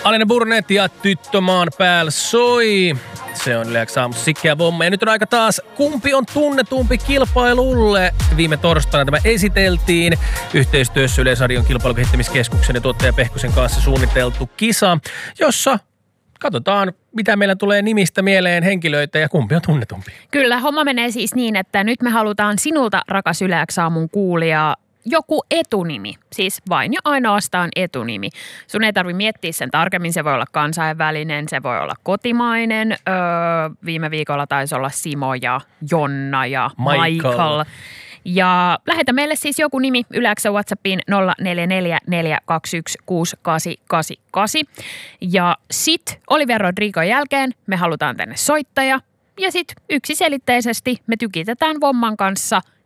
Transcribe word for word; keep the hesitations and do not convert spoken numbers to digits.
Alina Burnet ja Tyttömaan päällä soi. Se on Yle X aamussa Sikkeä Vomma. Ja nyt on aika taas, kumpi on tunnetumpi kilpailulle. Viime torstaina tämä esiteltiin. Yhteistyössä Yleisradion kilpailukehittämiskeskuksen ja tuottaja Pehkosen kanssa suunniteltu kisa, jossa katsotaan, mitä meillä tulee nimistä mieleen henkilöitä ja kumpi on tunnetumpi. Kyllä, homma menee siis niin, että nyt me halutaan sinulta, rakas Yle X aamun kuulija, joku etunimi, siis vain ja ainoastaan etunimi. Sun ei tarvitse miettiä sen tarkemmin, se voi olla kansainvälinen, se voi olla kotimainen. Öö, viime viikolla taisi olla Simo ja Jonna ja Michael. Michael. Ja lähetä meille siis joku nimi Yle X:n WhatsAppiin nolla neljä neljä neljä kaksi yksi kuusi kahdeksan kahdeksan kahdeksan. Ja sit Olivia Rodrigon jälkeen me halutaan tänne soittaja. Ja sit yksiselitteisesti me tykitetään Vomman kanssa